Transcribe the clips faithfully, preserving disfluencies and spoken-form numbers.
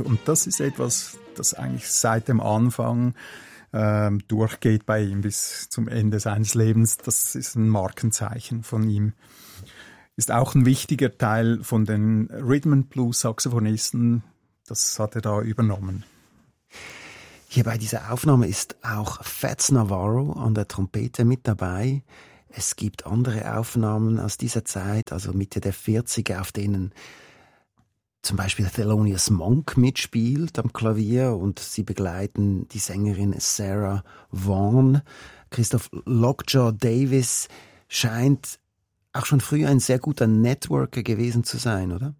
Und das ist etwas, das eigentlich seit dem Anfang ähm, durchgeht bei ihm bis zum Ende seines Lebens. Das ist ein Markenzeichen von ihm. Ist auch ein wichtiger Teil von den Rhythm and Blues Saxophonisten. Das hat er da übernommen. Hier bei dieser Aufnahme ist auch Fats Navarro an der Trompete mit dabei. Es gibt andere Aufnahmen aus dieser Zeit, also Mitte der vierziger, auf denen zum Beispiel Thelonious Monk mitspielt am Klavier und sie begleiten die Sängerin Sarah Vaughan. Christoph Lockjaw Davis scheint auch schon früh ein sehr guter Networker gewesen zu sein, oder?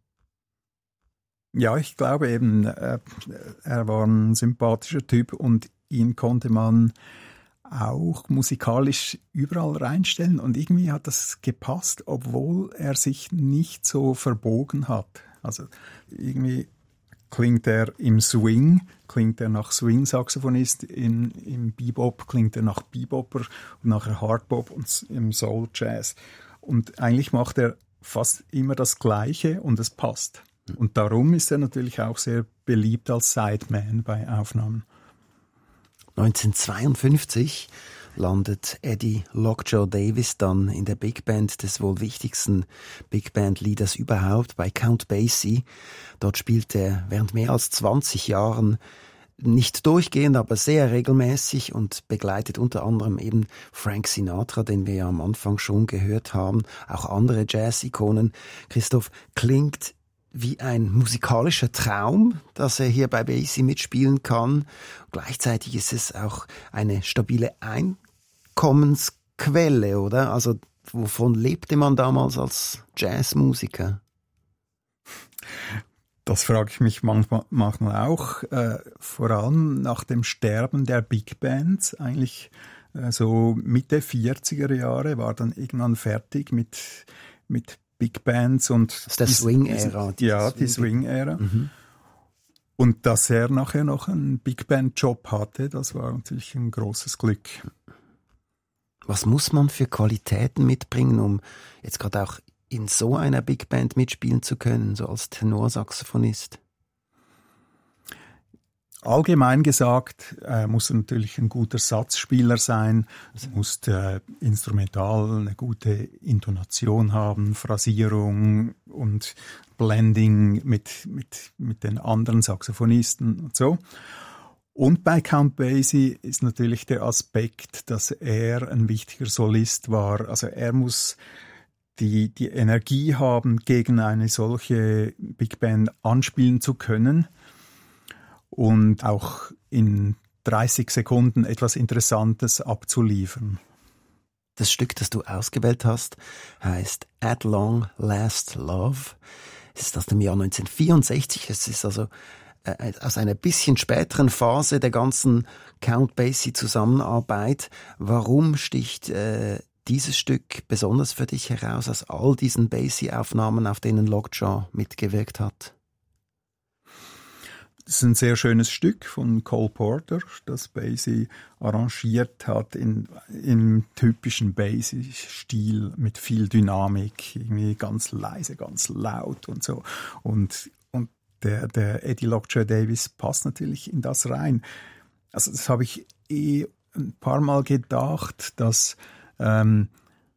Ja, ich glaube eben, äh, er war ein sympathischer Typ und ihn konnte man auch musikalisch überall reinstellen und irgendwie hat das gepasst, obwohl er sich nicht so verbogen hat. Also irgendwie klingt er im Swing, klingt er nach Swing-Saxophonist, in, im Bebop klingt er nach Bebopper und nachher Hardbop und im Soul-Jazz. Und eigentlich macht er fast immer das Gleiche und es passt. Und darum ist er natürlich auch sehr beliebt als Sideman bei Aufnahmen. neunzehnhundertzweiundfünfzig landet Eddie Lockjaw Davis dann in der Big Band des wohl wichtigsten Big Band-Leaders überhaupt, bei Count Basie. Dort spielt er während mehr als zwanzig Jahren nicht durchgehend, aber sehr regelmäßig und begleitet unter anderem eben Frank Sinatra, den wir ja am Anfang schon gehört haben, auch andere Jazz-Ikonen. Christoph, klingt wie ein musikalischer Traum, dass er hier bei Basie mitspielen kann. Gleichzeitig ist es auch eine stabile Einkommensquelle, oder? Also wovon lebte man damals als Jazzmusiker? Das frage ich mich manchmal, manchmal auch. Äh, vor allem nach dem Sterben der Big Bands, eigentlich äh, so Mitte vierziger Jahre, war dann irgendwann fertig mit, mit Big Bands und das ist der Swing-Ära. Ja, die Swing-Ära. Mhm. Und dass er nachher noch einen Big Band-Job hatte, das war natürlich ein großes Glück. Was muss man für Qualitäten mitbringen, um jetzt gerade auch in so einer Big Band mitspielen zu können, so als Tenorsaxophonist? Allgemein gesagt äh, muss er natürlich ein guter Satzspieler sein, er muss äh, instrumental eine gute Intonation haben, Phrasierung und Blending mit, mit, mit den anderen Saxophonisten und so. Und bei Count Basie ist natürlich der Aspekt, dass er ein wichtiger Solist war. Also er muss die, die Energie haben, gegen eine solche Big Band anspielen zu können. Und auch in dreißig Sekunden etwas Interessantes abzuliefern. Das Stück, das du ausgewählt hast, heißt At Long Last Love. Es ist aus dem Jahr neunzehnhundertvierundsechzig. Es ist also äh, aus einer bisschen späteren Phase der ganzen Count Basie-Zusammenarbeit. Warum sticht äh, dieses Stück besonders für dich heraus aus all diesen Basie-Aufnahmen, auf denen Lockjaw mitgewirkt hat? Das ist ein sehr schönes Stück von Cole Porter, das Basie arrangiert hat in, im typischen Basie-Stil mit viel Dynamik, irgendwie ganz leise, ganz laut und so. Und, und der, der Eddie Lockjaw Davis passt natürlich in das rein. Also das habe ich eh ein paar Mal gedacht, dass ähm,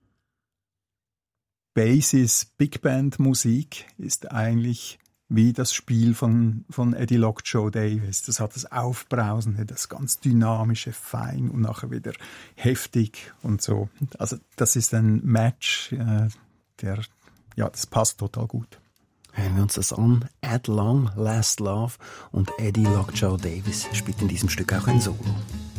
Basies Big Band Musik ist eigentlich wie das Spiel von, von Eddie Lockjaw Davis. Das hat das Aufbrausende, das ganz Dynamische, fein und nachher wieder heftig und so. Also das ist ein Match, äh, der, ja, das passt total gut. Hören wir uns das an. At Long Last Love und Eddie Lockjaw Davis spielt in diesem Stück auch ein Solo.